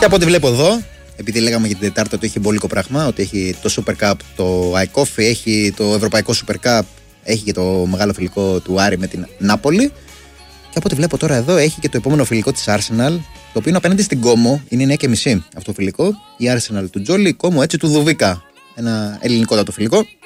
Και από ό,τι βλέπω εδώ, επειδή λέγαμε για την Τετάρτη ότι έχει μπόλικο πράγμα, ότι έχει το Super Cup, το iCoffee, έχει το Ευρωπαϊκό Super Cup, έχει και το μεγάλο φιλικό του Άρη με την Νάπολη. Και από ό,τι βλέπω τώρα εδώ, έχει και το επόμενο φιλικό της Arsenal, το οποίο είναι απέναντι στην Κόμο, είναι 9:30 αυτό το φιλικό. Η Arsenal του Τζόλι, η Κόμο έτσι του Δουβίκα. Ένα ελληνικότατο φιλικό.